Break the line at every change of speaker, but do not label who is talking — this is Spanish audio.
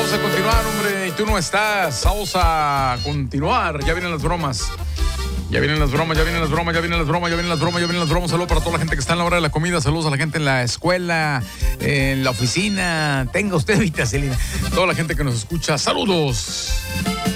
vamos a continuar, hombre. Y tú no estás. Vamos a continuar. Ya vienen las bromas. Ya vienen las bromas. Saludos para toda la gente que está en la hora de la comida. Saludos a la gente en la escuela, en la oficina. Tenga usted vitacilina. Toda la gente que nos escucha. Saludos.